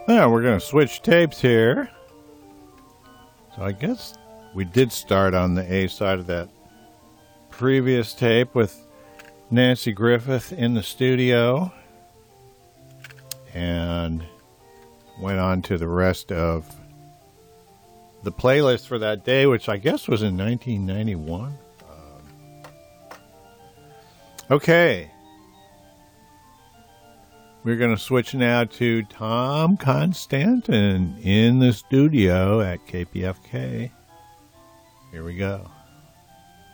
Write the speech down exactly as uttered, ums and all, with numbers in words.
Now we're going to switch tapes here. So I guess we did start on the A side of that previous tape with Nanci Griffith in the studio and went on to the rest of the playlist for that day, which I guess was in nineteen ninety-one. Um, okay. We're going to switch now to Tom Constantin in the studio at K P F K. Here we go.